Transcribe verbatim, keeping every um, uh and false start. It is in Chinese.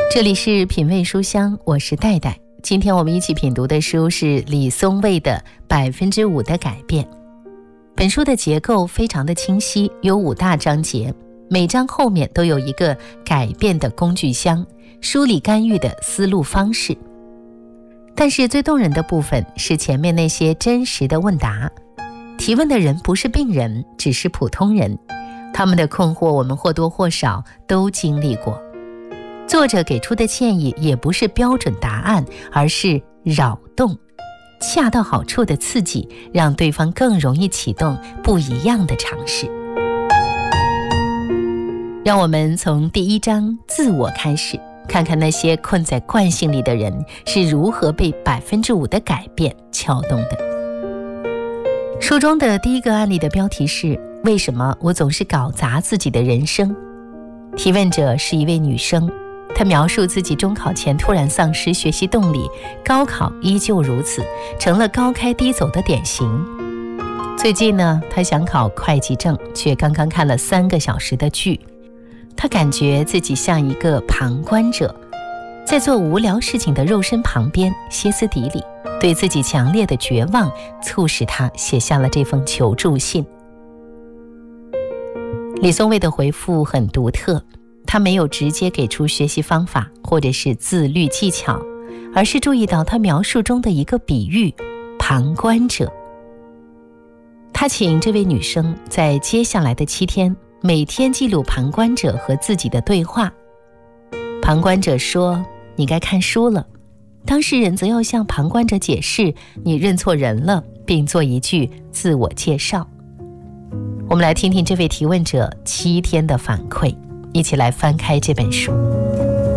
这里是品味书香，我是戴戴。今天我们一起品读的书是李松蔚的《百分之五的改变》。本书的结构非常的清晰，有五大章节，每章后面都有一个改变的工具箱，梳理干预的思路方式。但是最动人的部分是前面那些真实的问答。提问的人不是病人，只是普通人，他们的困惑我们或多或少都经历过。作者给出的建议也不是标准答案，而是扰动，恰到好处的刺激，让对方更容易启动不一样的尝试。让我们从第一章自我开始，看看那些困在惯性里的人是如何被百分之五的改变撬动的。书中的第一个案例的标题是：为什么我总是搞砸自己的人生？提问者是一位女生，她描述自己中考前突然丧失学习动力，高考依旧如此，成了高开低走的典型。最近呢，她想考会计证，却刚刚看了三个小时的剧。她感觉自己像一个旁观者，在做无聊事情的肉身旁边歇斯底里，对自己强烈的绝望促使她写下了这封求助信。李松蔚的回复很独特，他没有直接给出学习方法或者是自律技巧，而是注意到他描述中的一个比喻：旁观者。他请这位女生在接下来的七天每天记录旁观者和自己的对话。旁观者说：你该看书了。当事人则要向旁观者解释你认错人了，并做一句自我介绍。我们来听听这位提问者七天的反馈，一起来翻开这本书。